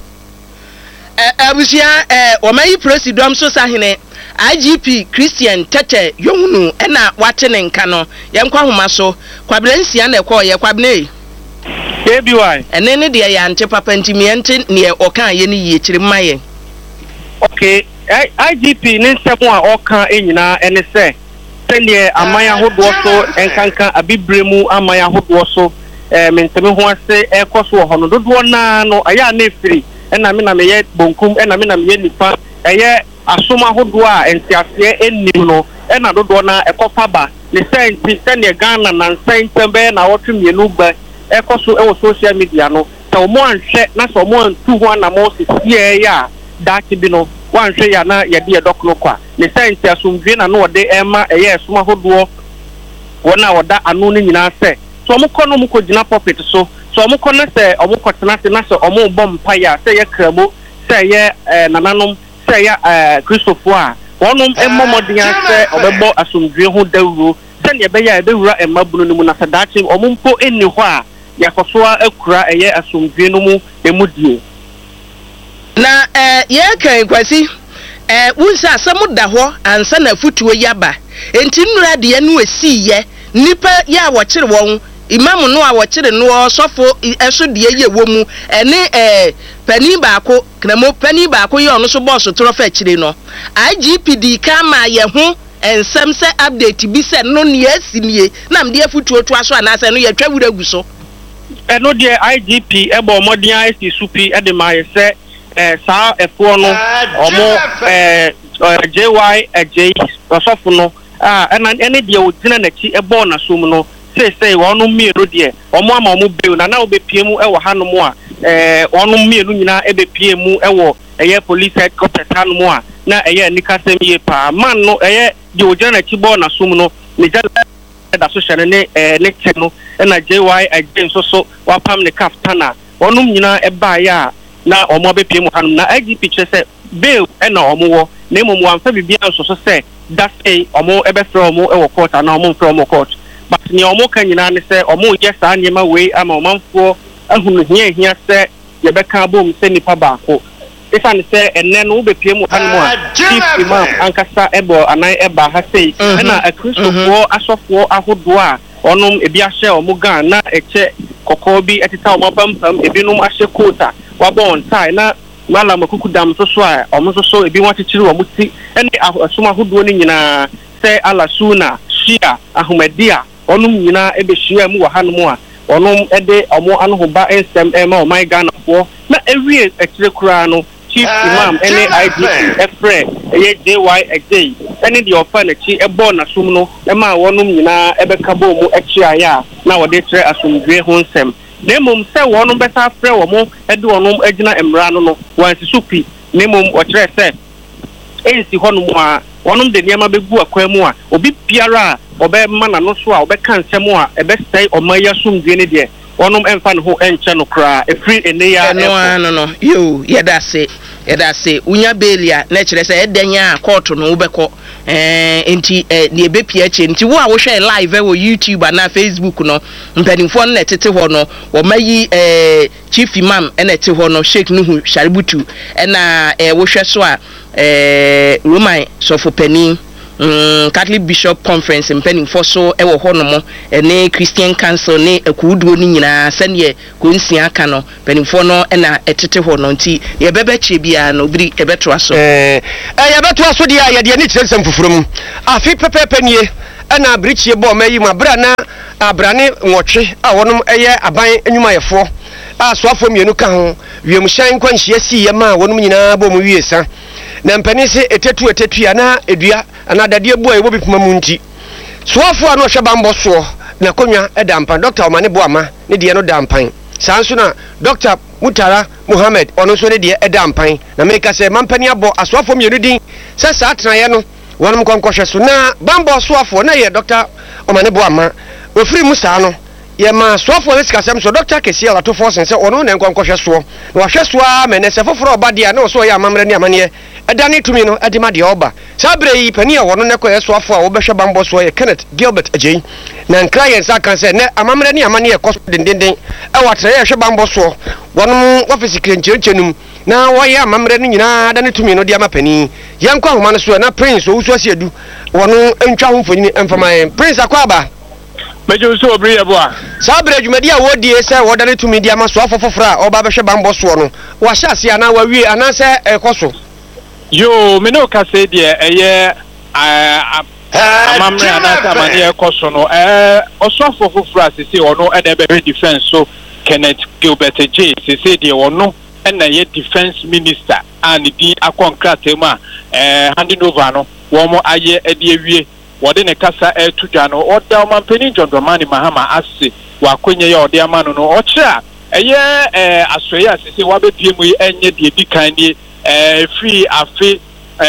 Abusia omayi president so sahene IGP Christian Tete Yohunu na watene nka no yenkwa homa so kwabrensia na ekọ ye kwabne KBY ene ne de ya nte papa ntimiente ne okan ye ne ye kire maye. Okay, IGP ne nsemo a okan enyina ene se sene amaya hodo so enkanka abibremu amaya hodo so menteme ho ase ekoso ho no dodo na no aya na efiri ena me na me ye bonkum ena me na me ye nipa eye asoma hodo a entiase enim no ena dodo na ekofa ba ne senti sene Ghana na nsentembe na wotumienu gba ekoso ewo social media no ta omo anhwe na so omo antu ho na mo sisie ya daki bi no wanhwe ya na ye de dokno kwa ne senti asumdwe na no ode ema eye asoma hodo wona woda anu ni nyina se so omo kono mo kogina pocket so omo kono se omo kotena se na se omo bom paya se ye kramo se ye nananom se ye Christopher a wonum emmomodian se obebo asumdwe ho dawuro se ne be ya dawura emmabunu ni mu na se dachi omo mpo enni ho a yakosoa akura eye asumdwe no mu emudie na ye kan kwasi wunsa asem da ho ansa na futuo yaba enti nnura de no esiye nipa ya wo kire won imam no a wo kire no sofo eso de ye wo mu ene pani baako kramo pani baako ye ono so boss trofa kire no IGP di kama ye ho ensem se update bi se no ne asinie na mde afutuo to aso anase no ye twa wuragu so eno de IGP ebo modern isi supi e de ma se sa efo no omo JY osofo no ene de o dina na chi ebo na som no say wɔn mmienu deɛ wɔn ama wɔn bɛn na wɔbɛpie mu ɛwɔ hanom a wɔn mmienu nyinaa ɛbɛpie mu ɛwɔ ɛyɛ police headquarters hanom a na ɛyɛ nikasɛm yie paa man no ɛyɛ deɛ ogyina n'akyi bɔ n'asom no ne gya da so hyɛ ne kyɛ no ɛna JY agye nso so wapam ne kaftan a wɔn nyinaa ɛbaayɛ a na wɔn abɛpie mu hanom na IGP kyerɛ sɛ bail ɛna wɔn wɔ na mmom wɔamfa biribiara nso so sɛ dasɛ wɔn ɛbɛfrɛ wɔn ɛwɔ court anaa wɔn mfrɛ wɔn court but nea wɔn ka nyinaa ne sɛ wɔn yɛ saa nneɛma wei ama ɔmanfoɔ ahunu hia sɛ yɛbɛka abom sɛ nipa baako ɛsiane sɛ ɛnɛ no wobɛpie mu hanom a chief imam ankasa ɛbɔ anan ɛba ha sei ɛna akristofoɔ asɔfoɔ ahodoɔ a wɔnom ebi ahyɛ wɔn gan na ɛkyɛ kɔkɔɔ bi ɛteta wɔn apampam ebinom ahyɛ coat a wabɔ wɔn tie na mala makuku dam so a ɔmo so ebi wɔn akyekyere wɔn ti ɛne asom ahodoɔ no nyinaa sɛ alasuna shia ahomadiya ɔnom nyinaa ɛbɛhyia mu wɔ hanom a ɔnom ɛde ɔmo anohoba nsɛm ɛma ɔman Ghanafoɔ na ewie akyire koraa no chief imam ɛne IGP ɛfrɛ ɛyɛ JY agye ɛne deɛ ɔfa n'akyi ɛbɔ n'asom no ɛma wɔnom nyinaa ɛbɛka bɔ mu akyiayɛ a na wɔde kyerɛ asomdwe ho nsɛm na mmom sɛ wɔnom bɛsa afrɛ wɔn ɛde wɔnom agyina mmara no wɔansi so pi na mmom wɔkyerɛ sɛ ɛnsi hɔnom a wɔnom de nneɛma bɛgu akwan mu a obi biara a ɔbɛma n'ano so a ɔbɛka nsɛm a ɛbɛsɛe ɔman yi asomdwe ne deɛ wɔnom ɛmfa ne ho ɛnkyɛ no koraa ɛfiri ɛnɛ ya no yo yɛda se unya belia na kyerɛ sɛ ɛdanya a court no wobɛkɔ enti ne ebepie akyi nti wo a wo hwɛ live wɔ YouTube na Facebook no mpanimfoɔ no na tete hɔ no wɔmayi chief imam na tete hɔ no Sheikh Nuhu Shaributu na wo hwɛ so a Roman Sofopani Catholic Bishop Conference mpanimfoɔ so ɛwɔ hɔ no mo ne Christian Council ne akuuduo no nyinaa sɛneɛ konsia aka no mpanimfoɔ no na ɛtete hɔ no nti yɛbɛbɛkyerɛ biara no obiri yɛbɛtoa so yɛbɛtoa so deɛ a yɛdeɛ ne kyerɛ nsɛm foforɔ mu afe pɛpɛpɛ nie ɛna abirikyie bɔ ɔma yi mu abra na abrane nwɔtwe a wɔnom ɛyɛ aban anwumayɛfoɔ a soafoɔ mmienu ka ho wiemhyɛn nkwanhyia sii yɛma a wɔnom nyinaa bɔ mu wiesa na mpani se etetu ana edua ana dadeɛ bu a ɛwɔ bipuma mu nti soafoɔ a no hwɛ bambɔ soɔ na konwa ɛda mpan Dr. Omane Boama ne deɛ no da mpan saa nso na Dr. Mutara Muhammad ɔno nso ne deɛ ɛda mpan na meka sɛ mampani abɔ asoafoɔ mmienu din sɛ saa tenaeɛ no wɔnom nkɔnkɔhwɛ so na bambɔ soafoɔ na yɛ Dr. Omane Boama ofiri mu saa no yɛma soafoɔ ne sikasɛm so Dr. Kesi Alatofoɔ sen sɛ ɔno na nkɔnkɔhwɛ soɔ na wahwɛ soa mɛnɛ sɛ foforɔ ɔba deɛ na ɔso ɔyɛ amammerɛ ne amanneɛ ɛdane tumi no ɛde ma deɛ ɔba saa berɛ yi pani a wɔno ne kɔyɛ soafoɔ a wɔbɛhwɛ bambɔ soɔ yɛ Kenneth Gilbert Agyei na nkra yɛn nsa kan sɛ nɛ amammerɛ ne amanneɛ ɛkɔ so dendenden ɛwɔ atrɛ yɛhwɛ bambɔ soɔ wɔnom wɔfisi kirenkyerɛnkyɛ no mu na wɔyɛ amammerɛ no nyinaa dane tumi no de ama pani yɛnkɔ ahoma no so na Prince owusu asiedu wɔno ntwa ho mfonyini ɛmfama yɛn Prince akɔ aba mejo so obri yeboa saa bere dwumadi a wodie sɛ wɔdane tumi de ama so afofoforo a ɔba bɛhwɛ bambɔ soɔ no wahyɛ ase ana wawie ana sɛ ɛkɔ so yo me no ka sɛ deɛ ɛyɛ amamre ana sɛ amane ɛkɔ so no ɔsɔfo foforo a sese ɔno ɛna ɛbɛhwɛ defense so Kenneth Gilbert Agyei sese deɛ ɔno ɛna yɛ defense minister a ne din akɔ nkrataa mu a handing over no wɔn ayɛ ɛde awie wɔde ne kasa ɛto dwa no ɔda ɔmampanin John Dramani Mahama ase wakonye yɛ ɔde ama no no ɔkyerɛ a ɛyɛ asɔyɛ a sese wabɛpie mu yi ɛnyɛ deɛ di kan nie free afe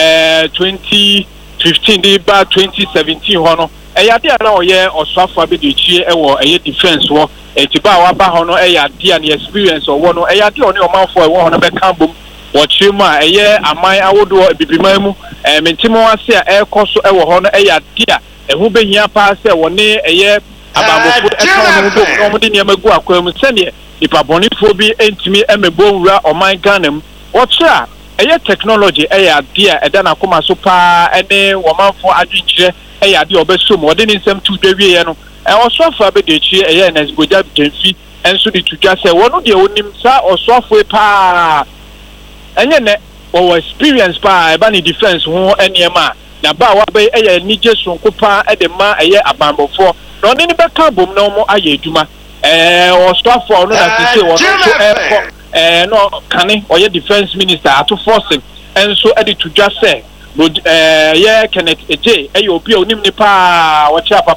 2015 de ba 2017 hɔ no ɛyɛ ade a na ɔyɛ ɔsɔafo abɛdekyie ɛwɔ ɛyɛ defense hɔ ɛtiba a waba hɔ no ɛyɛ ade a ne experience ɔwɔ no ɛyɛ ade a ɔne ɔmanfoɔ ɛwɔ hɔ no bɛka bom wɔkyerɛ mu a ɛyɛ aman ahodoɔ bibiman mu mentimo ase a ɛkɔ so ɛwɔ hɔ no ɛyɛ ade a ɛho behia paa sɛ wɔne ɛyɛ abamofo ɛka no bom na ɔmo de nneɛma gu akwan mu sɛdeɛ nipa bɔnefoɔ bi ntumi ɛmɛbɔ nwura ɔman Ghana mu wɔkyerɛ a ɛyɛ technology ɛyɛ ade a ɛda n'akoma so paa ɛne wɔmanfoɔ adwenkyerɛ ɛyɛ ade a ɔbɛsom wɔde ne nsɛm to dwa wieɛ no ɔsoafo abɛdekyie ɛyɛ Nesbogya Gyamfi ɛnso de to dwa sɛ wɔno deɛ onim saa ɔsoafo paa ɛnyɛ nɛ wɔwɔ experience paa ɛba ne defense ho nneɛma a na ba a wabɛyɛ ɛyɛ anigye sonko paa ɛde ma ɛyɛ abambɔfoɔ na ɔne ne bɛka bom na ɔmo ayɛ adwuma ɔsoafo a ɔno na sise wɔno nso ɛkɔ no kane ɔyɛ defense minister ato forcing ɛnso ɛde to dwa sɛ yɛ Kenneth Agyei ɛyɛ obi a onim ne paa wɔkyerɛ papa yi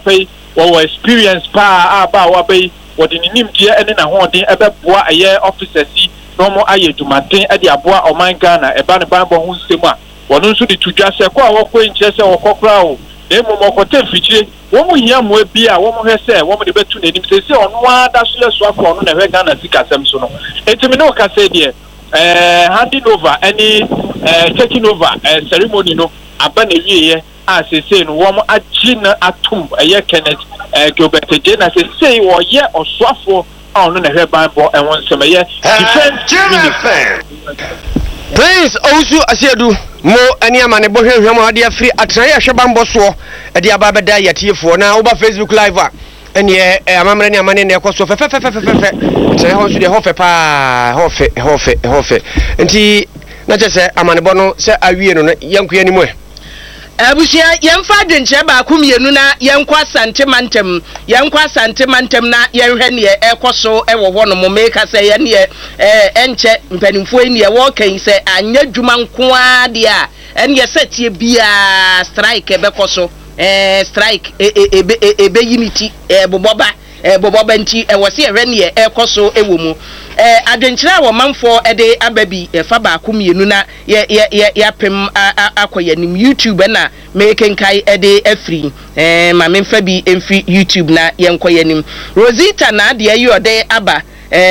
wɔwɔ experience pa aba wabai wɔde ne nimdeɛ ɛne n'ahoɔden ɛbɛboa ɛyɛ officers yi na wɔn ayɛ dwumaden ɛde aboa ɔman Ghana ɛba ne banbɔ ho nsɛm a wɔn nso de to dwa sɛ kɔ a wɔkɔ nkyerɛ sɛ wɔkɔ koraa o na emu wɔkɔtɛ mfikyire wɔn mu hia mmoa bi a wɔn hwɛ sɛ wɔn de bɛtu n'anim sɛ sɛ ɔno ada so yɛ so afɔ ɔno na ɛhwɛ Ghana sikasɛm so no etimi ne ɔkasa deɛ handing over any taking over ceremony no aba na wieyɛ a sese no wɔn agye na atom ɛyɛ Kenneth Gilbert Jena sese wɔyɛ ɔsoafo a ɔno na ɛhwɛ banbɔ ɛwɔ nsɛm ɛyɛ defense minister. Prince Owusu Asiedu mo ani amane bo hwehwem ade afiri atraye ahwe banbɔ so ade aba bɛda yatiefo na oba Facebook live a ene amamre ne amane ne ekoso fe sɛ ho so de ho fe pa ho fe nti na kyese amane bo no sɛ awie no yankuya ni mo abusia yemfa dwenche ba ko mienu na yenkwa sante mantem na yenhwe ne ekoso ewo ho no mo meka se ye ne enche mpanimfo ni e wo kan se anya dwuma nko ade a ene setie bia strike bekoso strike ebe unity boboba nti wo se ehwe ne ekoso ewo mu adwenkyira wo manfo ede ababi fa ba ko mienu na ya pem akoya nim YouTube na mekenkai ede afri ma memfa bi emfi YouTube na yenkoya nim Rosita na de ayi ode aba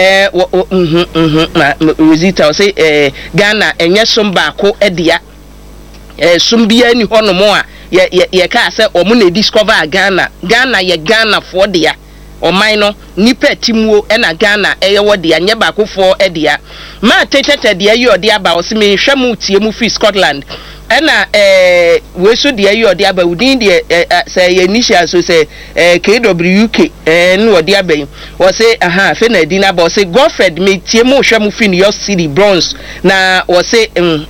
Rosita say Ghana enye som ba ko edea som bia ni hono mo a ye ka se omo na discover Ghana ye Ghana for dia oman no nipa timuo na Ghana eye wode anye ba ko for edea ma tetete de ayi ode aba o se me hwemu tie mu free Scotland ena we so de ayi ode aba udin de say initial so say KWK no ode aba wo say fe na di na ba wo say Godfred me tie mu hwemu free New York City Bronx na wo say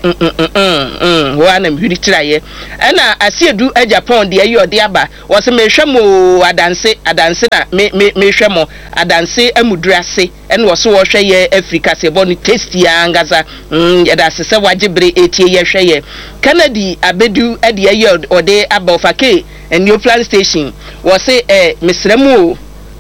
wo anam hwiri tiraye ena Asiedu Japan de ayi ode aba wo say me hwemu adanse na me hwemo adanse amudrase ena wo so wo hwe ye Africa se bo ni tasty angaza yada se wajibre etie ye hwe ye Kennedy abedu ade ayi ode abofake and plan station was say misremu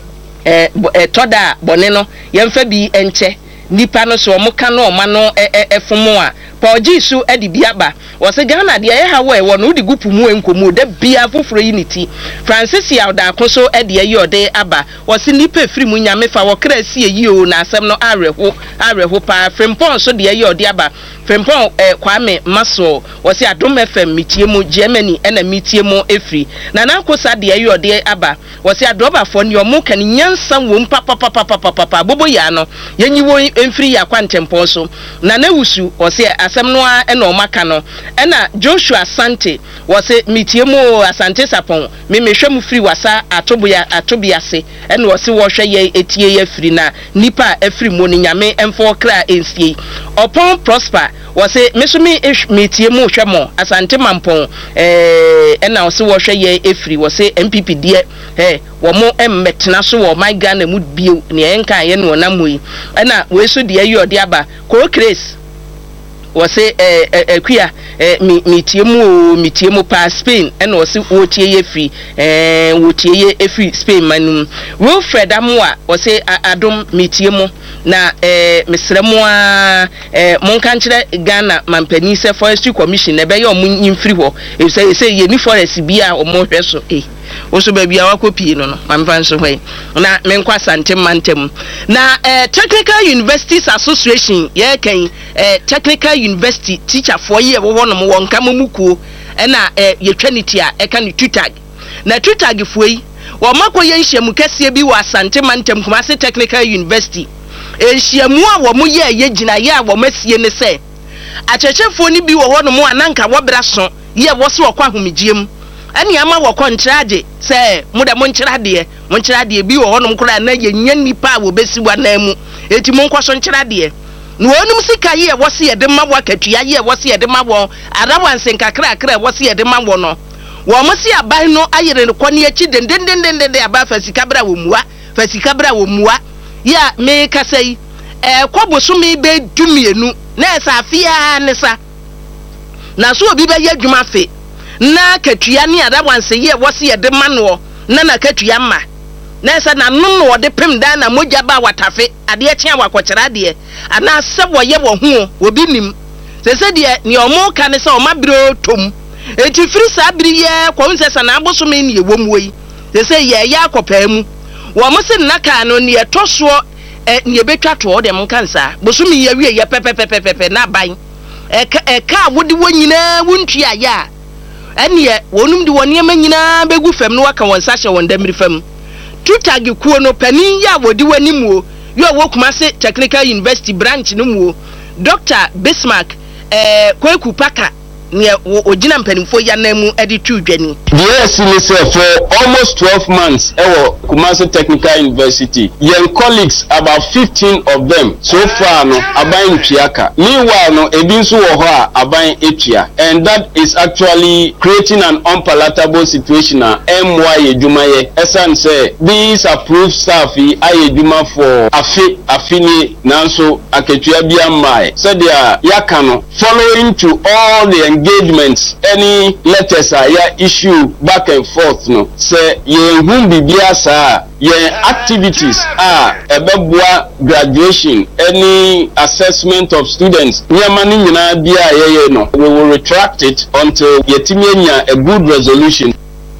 toda bone no yemfa bi enche nipa no so mo ka no ma no efomo a Paul su ade biaba was say Ghana de ye ha we no de gupu mu enkomu de bia foforo unity Francis Yauda koso ade ayi ode aba was nipa firi mu nyame fa wo kra sie yi o na asem no areho pa Frimpon so de ayi ode aba Frimpon Kwame Maso was Adom FM mitie mu Germany na mitie mu efri na kosa de ayi ode aba was Adoba fo ne omo kan nyansa wo papa bobo ya no yenyi wo emfiri ya kwantempon so na wusu was asem no a na omaka no na Joshua Asante was mitie mu Asante Sapon me hwemu free wasa atobiase na was wo hwe ye etie ye free na nipa afri mu ni nyame emfo kra ensie Opon Prosper was mesumi mitie mu hwemo Asante Mampon na was wo hwe ye efri was MPP die wo mo emmetena so wo my Ghana mu bio ne enka ye no na moyi na we so de ayi ode aba ko Grace was akuya mitie mu pa Spain and was wotie ye free wotie ye efri Spain manum Wilfred Amwa was Adom mitie mu na mesremu a monka nkire Ghana mampani se forestry commission na be ye omnyimfiri ho e say ye ni forest bia omo hwe so oso ba bia wakopi no mamfa nso hwe na menkwa santem mantem na Technical Universities Association ye kan Technical University teacher for ye wo no mo wonka mamukuo na ye twanity a eka ni tutag na tutag fuoi wo makoye nhyiamu kase bi wa santem mantem Kumasi Technical University nhyiamu a wo mo ye gina ye a wo masie ne se achechefo ni bi wo ho no mo ananka wo bra so ye wo se wo kwa homigiem ani ama wo kontrade se mo da mo nkyerade bi wo ho no kura na ye nya nipa wo besi wa na mu eti mo nkwaso nkyerade no onum sika ye wo se ye de ma wo akatua ye wo se ye de ma wo arawanse nkakra wo se ye de ma wo no wo mo se aban no ayere ne kone achi dendendendende aba fasika bra wo muwa ya me kasai kwaboso me be dumienu na esafia ne sa na so obi be ye adwuma fe na katua ne arawanse ye wo se ye de ma no na katua ma na sa na no wo de pem dan na mogya ba watafe ade kye awakokyera de ana se wo ye wo ho obi nim se de ne omo ka ne se o mabiro tom eti firi sa biri ye kwon se sa na abosome ne ye wom wei se ye ya akopa mu wo mo se na ka no ne etoso ne ye betwa to de mo kansa bosome ye wie ye pepepepepe na ban ka wodi wonyina wontua ya ene wonum de woniema nyina begu fam no waka won sahye won damiri fam tutagi kuo no panin ya wodi wanimuo yo Kumasi Technical University branch no muo Dr. Bismarck Kweku Paka ne ogina mpanimfo ya namu edi tudwani. Yes, for almost 12 months Kumasi Technical University. Young colleagues, about 15 of them so far no abayin Chiaka. Meanwhile no ebinsu woha abayin Etia, and that is actually creating an unpalatable situation. MY Ejumaye Esan say these approved staff Ejuma for afini nanso aketua biamai. So they are yakano following to all the engagements, any letters are issue back and forth no say ye hum bibia sa ye activities are ebebua graduation, any assessment of students nyamani nyina bia ye no we will retract it until yetimenya a good resolution.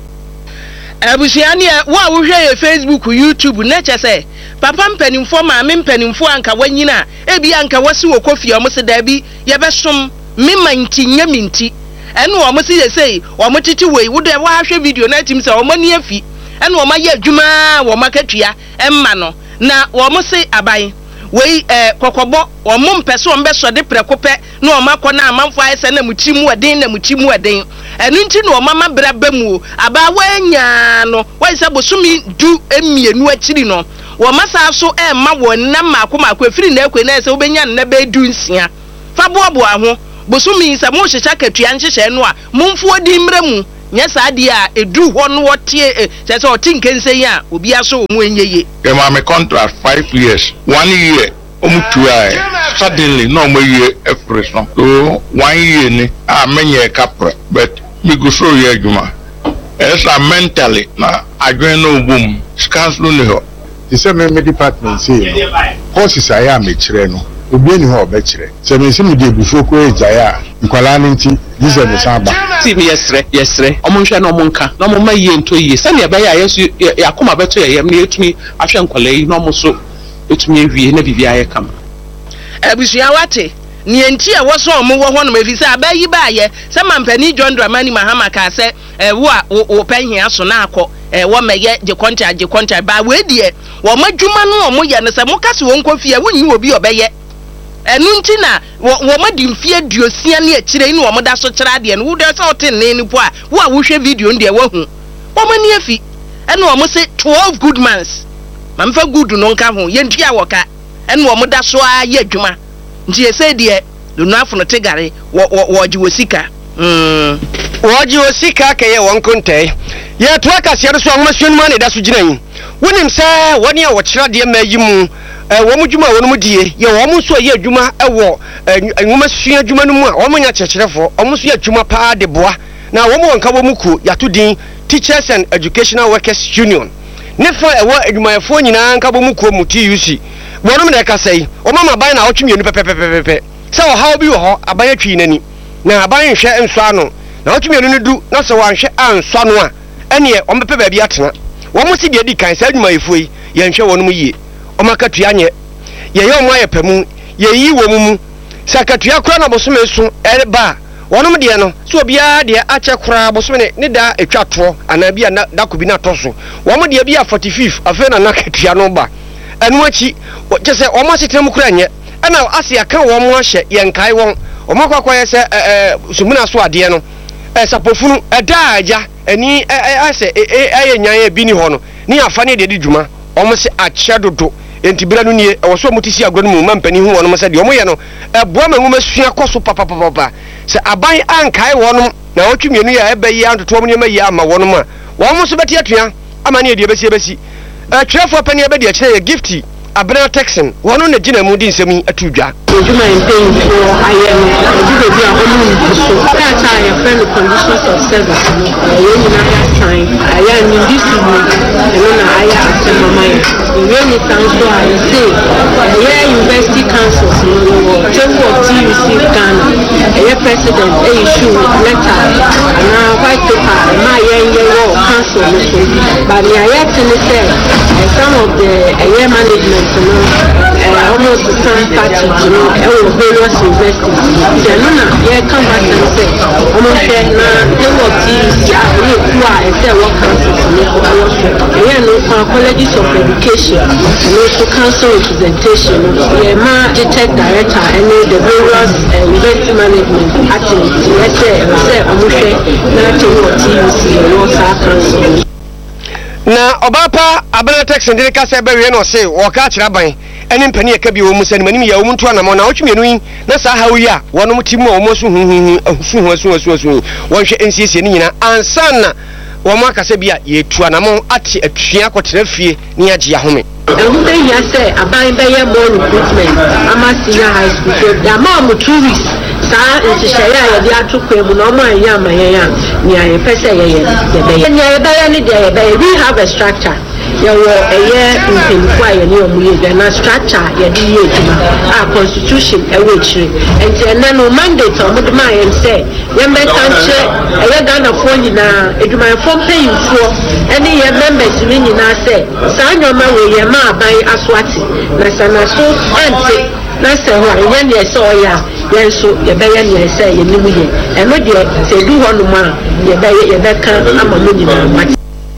Abusiani wa wo hwe Facebook YouTube na chese papa mpanimfo ma me mpanimfo anka wanyina ebi anka wasi wo kofi o mo se da bi ye besom mema nti nyaminti enu o mo se say o mo titi wei wo de wa hwe video na tim se o mo ne afi enu o ma ye adwuma wo makatua emma no na o mo se aban wei kokobo o mo mpese o mbeso de prekope na o makọ na amanfo ayese na mutimu eden enu nti na o mama braba mu aba wanya no wai se bosumi du emienu akiri no wo masa so ma won na makọ afiri na ekwe na se obenya na be du nsia fa boabo aho bosumi se mo hyecha katua nhyehyɛ no a momfo di mremu nya saade a edu ho no wotie se otinkense yi a obi aso mu enyeye ma me contract 5 years 1 year omutua suddenly no mo year expression so 1 year ni menye kapra but me go so ye adwuma esa mentally na adwen no bum scans no ne ho the same department say courses aya me kire no obi ni ho obekire se me sim de bufuo ko ejaya nkwala nti dise me saba ti me yesre omonhwe na omonka na omoma yie nto yie se ne be ya yesu yakoma beto yeyem na etumi ahwe nkwala yi na omoso etumi ewie na bibia ye kama abusua wate ni enti e woso omo wo ho no mafise abayi baaye se mampani John Dramani Mahama ka se wo a wo panhia so na akọ wo meye je contract ba we die wo madwuma no omo ye ne se mo kase won kofie wonyi obi obeye enu nti na wo madi mfie duosia ne akire ni wo moda so kyera de no wo de se oten ne ni po a wo a wo hwe video ndie wo hu wo mani afi enu wo mo se 12 good months mamfa good no nka ho ye ntua wo ka enu wo moda so a ye adwuma nti ese de no afono tegare wo ji wosika wo ji wosika ka ye won kontai ye to aka se so ahoma suon ma ne da so ginan wonim se woni a wo kyera de ma yi mu wo mudwuma wo no mudie ye wo mo so ye adwuma wo enwoma sua adwuma no mu a wo mo nya kyerkyerefo wo mo so ye adwuma pa de boa na wo mo wonka wo muku yato din Teachers and Educational Workers Union ne fa wo adwumayefo nyina nka bo muku mu TUC wo no me ka sei wo mama ban na otwemienu pepepepepe se wo hawo bi wo ho aban atwi nani na aban hwe nso ano na otwemienu no du na se wo anhwe anso ano a ene wo mpepe ba bi atena wo mo si de di kan se adwumayefo yi ye nhwe wo no mu yie omakatua nye ye omo ayepemu ye yi wo mumu sakatua kura na bosome so eba wonom de no so bia de ache kura bosome ne da etwato ana bia da kubi na toso womo de bia 45 afa na nakatua no ba enu achi je se omo setem kura nye ana ase aka wo mo ahye ye nkai won omo kwakwa ye se sumuna so ade no sapofunu eda aja ani ase ayenyan ye bi ni ho no ni afa ne de dwuma omo se ache dodo enti bira no nie wo so mutisi agro no mu mampani hu wono se de omo ye no eboa manwuma sua koso papa se aban ankai wono na otwemienu ya ebayi antoto omo ne mayi ama wono ma womo so beti atua ama ne de besi twerefo pani abedi a kire ye gifty abena texan wono na gina mu din sami atudwa ejuma mpemfo ayem ejube bia omu so ka cha ya friend conditions of service ye nyina time. I am in this evening, and I am at Mama. The rainy council, I say, University Council, Chamber of TUC Ghana, a president, a issue, letter, and now white paper, my young council, but the Ayatollah said, some of the air management, almost the same party, various universities. Yeah, come back and say, almost Chamber of TUC, I say, what councils, colleges of education, and also council representation, detect director, and the various university management activities. Let's say, na obapa abana text ndire ka se bewe no se wo ka kira ban ene mpani eka bi wo mu sani manim ya wo muntu anamo na wotwemienu yi na sa hawo yi a wono mutimu wo mo so su won hwe nsiesie ni nyina ansana wo mo aka se bia ye tu anamo ate atwea kotena fie ni age ya home ehunde ya se aban be ye more recruitment ama senior high school so da ma mo tourists sa nsishaya ya di atukwe mu no mo anya amaya ni aye pese ye be ni aye ba ni de be we have a structure ya wo eye mpemfo aye ni omuye de na structure ya di ye juma a constitution e we chire enti ene no mandate o mo ma ye say ye me kanche eye Ghana fo nyina eduma fo mpeyifo ene ye members ni nyina say sa nyoma we ye ma aban aswati na sana so ante na se ho ye ne se oya yenso ye be ye ne se ye nimu ye eno de se du ho no ma ye be kan ama mo nyina mati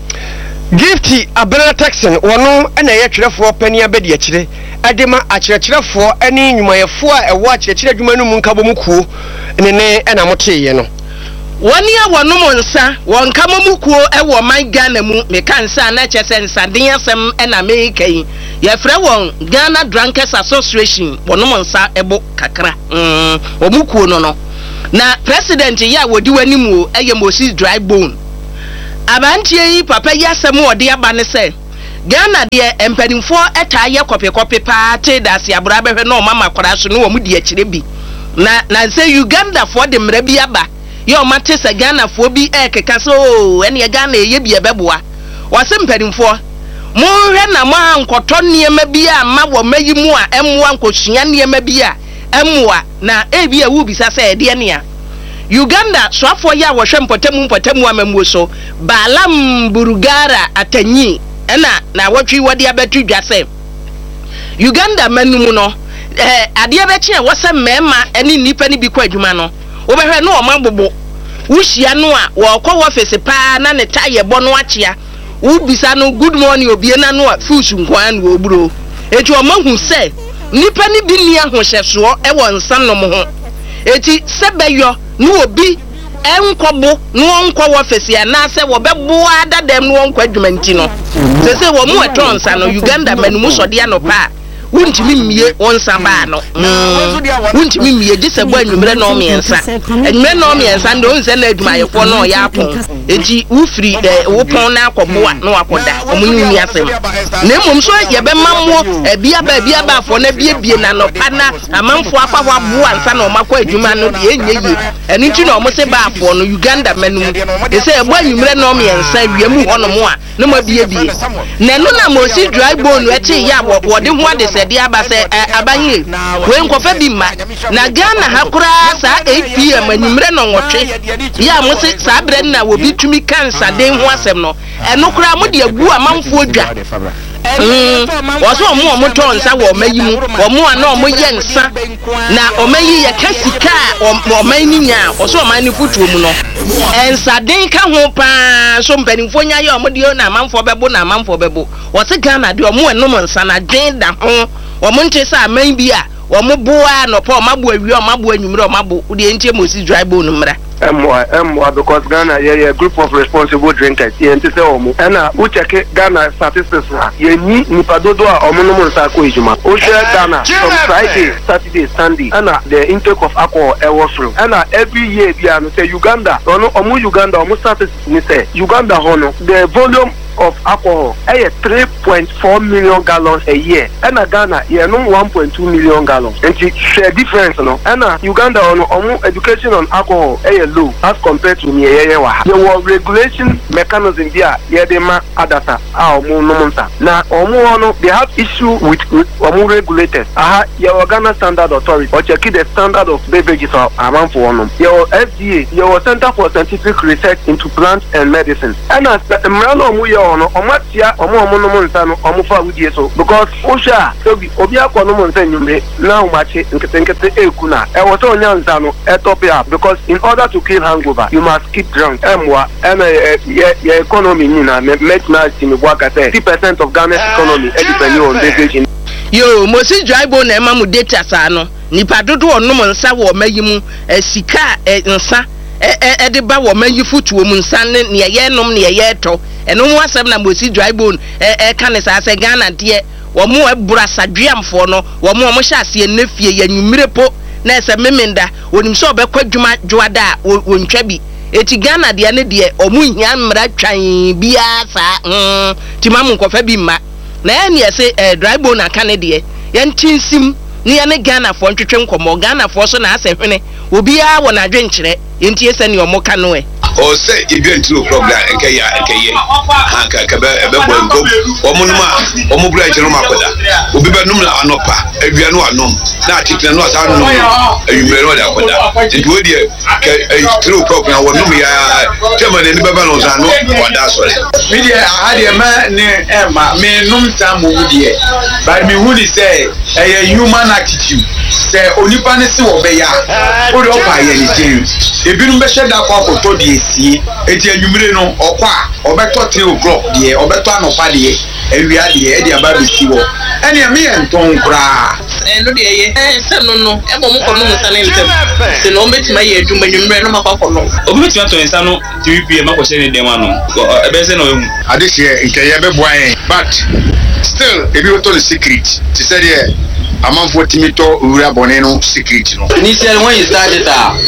Gifty abena Texan wono na ye twerefo pani abedi akire adema akirechirefo ani nyumayefo a ewo akirechire adwuma no mu nkabo mu kuo ne na moteye no wani a wono mo nsa won kamo mu kuo ewo man Ghana mu meka nsa na chese nsa den asem na meka yi ye frɛ won Ghana Drunkers Association wono mo nsa ebo kakra omu kuo no na president ya wodi wani mu eye Moses Dry Bone abantie yi papa yasem ode aba ne se Ghana de empanimfo eta ye kope paate da se abura behwe no mama kwara so no wo mu de akire bi na se Uganda for de mra bi aba ye o mate se Ghana fo bi ekeka so ene Ghana ye bi ebeboa wase empanimfo mo hwe na mo ankoto niema bi a ma wo mayi mu a emwa nkosua niema bi a emwa na ebi awu bisa se de ne a Uganda swafo ya wo hwe mpotemu amamuo so balam burugara atanyi na wotwi wode abetu dwase Uganda manum no ade abeche wose mema eni nipa ni bi kwa adwuma no wo behwe no o mabobo wuhia no a wo kɔ office pa na ne taye bɔ no achia wo bisa no good morning obie na no fusu nkwan no oburo eti o mahu se nipa ni bi ni ahohyeso e wo nsanom ho eti sebeyo no obi enkobo no nkɔ office ya na se wo bebo adadam no nkɔ adwuma nti no se wo mu etonsa no Uganda manum so de anopa wuntimi mie onsa ba no wuntimi mie gise bo anwumre no miensa anwumre no miensa ndo onse na adwuma yefo no ya pon enti ufiri wo pon na akoboa no akoda omunyi asem na emom so ye be mammo bia ba afo na bie na no pana amanfo akwa bo ansa na omakọ adwuma no de enyeyi eni nti na omose ba afo no Uganda manum ese ebo anwumre no miensa wiemu ho no mo a no ma bie na no na Moses Dry Bone eti ya wo de ho ade se dia ba se abanye we nkofa bi ma na Ghana hakura sa 8 pm anwumre no nwotwe ya mo se sa bre na wo bi tumi kansa den ho asem no eno kura mo de agu amanfo odwa waso mo tonsa wo mayimu wo mo ana o mo yensa na o mayi ye kasika o mani nya o so mani futuo mu no ensa den ka ho pa so mpanimfo nya ye o mo de na amanfo bebo na amanfo bebo wo se Ghana de o mo enom nsa na den da ho o mo nte sa man bi a o mo boa no pa o mabo awi o mabo anwumre o mabo de ntie Moses Dry Bone mmra because Ghana a group of responsible drinkers ye nte se omo na u check Ghana statistics ye ni nipadodo a omo no monsa ko ejuma o share Ghana from Friday Saturday Sunday the intake of alcohol was through every year bia no say Uganda omo Uganda omo statistics ni say Uganda hono the volume of alcohol 3.4 million gallons a year. And Ghana, 1.2 million gallons. And it's difference, no. And Uganda on education on alcohol low as compared to me. There was regulation mechanism there. Adata now they have issue with regulators. Your Ghana Standard Authority or check the standard of beverages around for one. Your FDA, your Center for Scientific Research into Plants and Medicine. And as the Mrano Muyo Omatia Omomonomonsano Omufa Udieso because Osha Obia Konomonsen now match in Ketenkete Ekuna. I was on Yansano Ethiopia because in order to kill hangover you must keep drunk. Emwa and your economy make nice in work at 50% of Ghana's economy depends on beverage. Yo, Mosi Drybone na ema mu data sa no. Nipa dodo onom nsa wo mayimu sika nsa de ba wo mayi futuo mu nsa ne ye nom ne ye to. Eno mu asem na Mosi Drybone ka ne sa se Ghana de wo mu ebura sadweamfo no wo mu hye ase nefie ya nwumirepo na ese memenda onim so obekwa dwuma dwoada wo ntwa bi. Eti Ghana de ne de omu hia mmra twan bia sa timamu nkofa bi ma. Na ya ni ese Drybone aka ne de yan tinsim ni ya ne Ghana fo ntwetwe nkomo Ghana fo so na ase hwene obi a wo na adwenkyere enti ese ne omoka no o se ibentro program nkeye hanka ka be bo ngom omunuma omubura jeno makoda obi be num la anopa awia no anom na atitena no asa no awumere no da koda enti we die true program wo num ya tema ne be ba no za no wada sore mi die ade ma ne ema me num sam wo die but me hu ni say human attitude say onipa ne se wo be ya o do pa ye ni tin ebinum be sheda kwa koto die sie eti anwumire no okwa obeto 3 o'clock die obeto anopa die ewia die e dia ba be si wo ene me enton kra no de ye se no e bo mo ko no nsa ne ntem se no metima ye adwuma nwumire no makwa no obi metima to nsa no 3 pm akose ne dem ano e be se no emu ade hye nke ye be boan but still ebi woto the secret ti say there amanfo timito ura boneno secret no initially when you started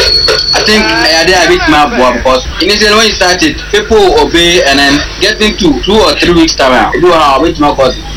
I think I did a bit more because initially when you started people obey and then getting to 2 or 3 weeks time you do how bit more cause